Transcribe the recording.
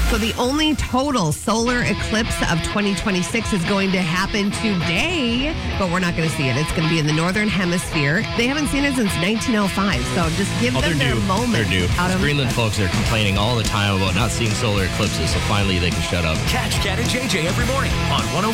So the only total solar eclipse of 2026 is going to happen today, but we're not going to see it. It's going to be in the northern hemisphere. They haven't seen it since 1905, so just give them their moment. They're due. Greenland folks are complaining all the time about not seeing solar eclipses, so finally they can shut up. Catch Cat and JJ every morning on 105.